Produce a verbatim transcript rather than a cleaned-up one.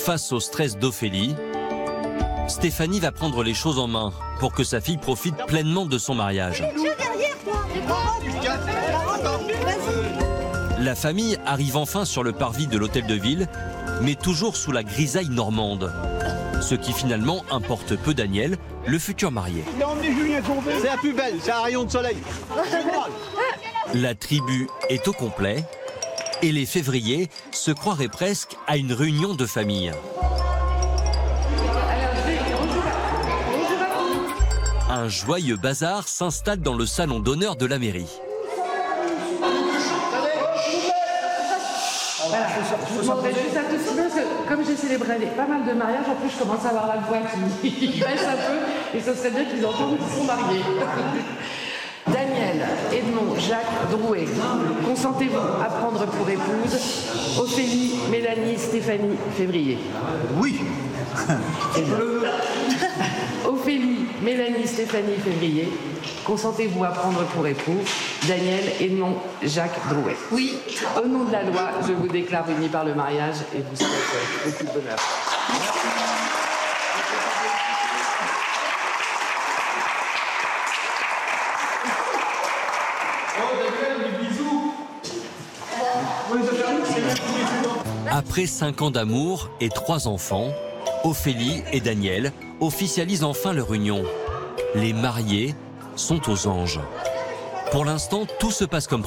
Face au stress d'Ophélie, Stéphanie va prendre les choses en main pour que sa fille profite pleinement de son mariage. La famille arrive enfin sur le parvis de l'hôtel de ville, mais toujours sous la grisaille normande. Ce qui finalement importe peu Daniel, le futur marié. C'est la plus belle, c'est un rayon de soleil. La tribu est au complet et les févriers se croiraient presque à une réunion de famille. Un joyeux bazar s'installe dans le salon d'honneur de la mairie. Voilà, je vous demanderai juste un tout petit peu, parce que comme j'ai célébré pas mal de mariages, en plus je commence à avoir la voix qui, qui baisse un peu, et ce serait bien qu'ils entendent qu'ils sont mariés. Daniel, Edmond, Jacques, Drouet, consentez-vous à prendre pour épouse Ophélie, Mélanie, Stéphanie, Février? Oui. Ophélie, Mélanie, Stéphanie, Février, consentez-vous à prendre pour époux Daniel, Edmond, Jacques, Drouet? Oui. Au nom de la loi, je vous déclare unis par le mariage et vous souhaite beaucoup de bonheur. Après cinq ans d'amour et trois enfants, Ophélie et Daniel officialisent enfin leur union. Les mariés sont aux anges. Pour l'instant, tout se passe comme prévu.